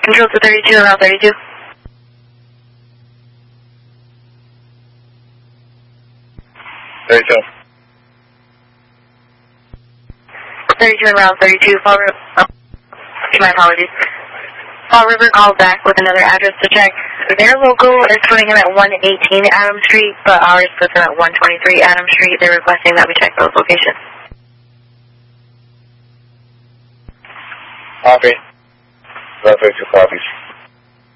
Control to 32, around 32. 32. 32 and round 32, Fall River. My apologies. Fall River called back with another address to check. Their local is putting him at 118 Adams Street, but ours puts him at 123 Adams Street. They're requesting that we check those locations. Copy. 32 copies.